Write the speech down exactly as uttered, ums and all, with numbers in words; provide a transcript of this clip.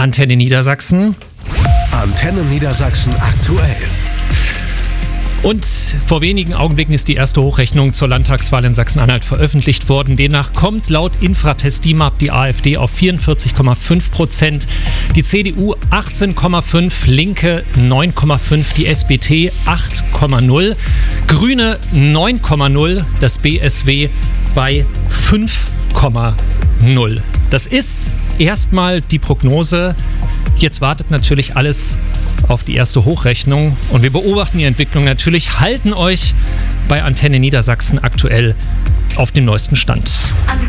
Antenne Niedersachsen. Antenne Niedersachsen aktuell. Und vor wenigen Augenblicken ist die erste Hochrechnung zur Landtagswahl in Sachsen-Anhalt veröffentlicht worden. Demnach kommt laut Infratest DIMAP die AfD auf vierundvierzig Komma fünf Prozent, die C D U achtzehn Komma fünf, Linke neun Komma fünf, die S B T acht Komma null, Grüne neun Komma null, das B S W bei fünf Komma null. Das ist erstmal die Prognose. Jetzt wartet natürlich alles auf die erste Hochrechnung und wir beobachten die Entwicklung natürlich, halten euch bei Antenne Niedersachsen aktuell auf dem neuesten Stand.